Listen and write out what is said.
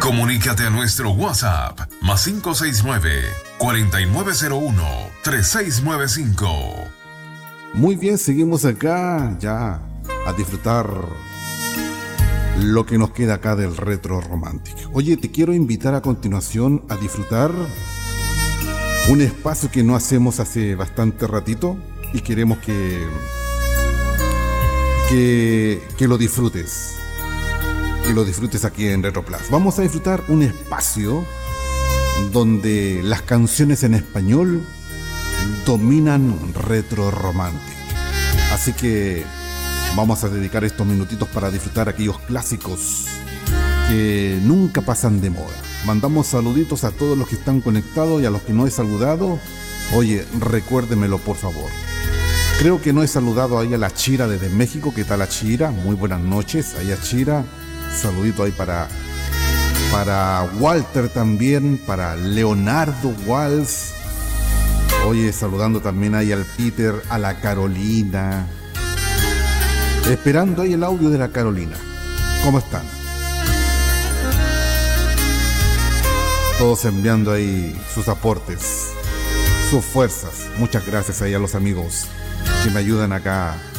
Comunícate a nuestro WhatsApp +569-4901-3695. Muy bien, seguimos acá ya a disfrutar lo que nos queda acá del Retro Romantic. Oye, te quiero invitar a continuación a disfrutar un espacio que no hacemos hace bastante ratito y queremos que lo disfrutes. Que lo disfrutes aquí en Retro Plus. Vamos a disfrutar un espacio donde las canciones en español dominan Retro Romantic. Así que vamos a dedicar estos minutitos para disfrutar aquellos clásicos que nunca pasan de moda. Mandamos saluditos a todos los que están conectados y a los que no he saludado. Oye, recuérdemelo por favor. Creo que no he saludado ahí a la Chira desde México. ¿Qué tal la Chira? Muy buenas noches. Ahí a Chira. Saludito ahí para Walter también, para Leonardo Walls. Oye, saludando también ahí al Peter, a la Carolina. Esperando ahí el audio de la Carolina. ¿Cómo están? Todos enviando ahí sus aportes, sus fuerzas. Muchas gracias ahí a los amigos que me ayudan acá